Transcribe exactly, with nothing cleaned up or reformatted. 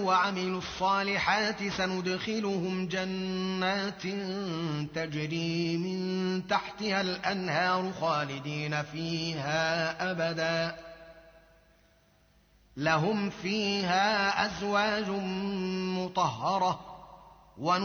وعملوا الصالحات سندخلهم جنات تجري من تحتها الأنهار خالدين فيها أبدا لهم فيها أزواج مطهرة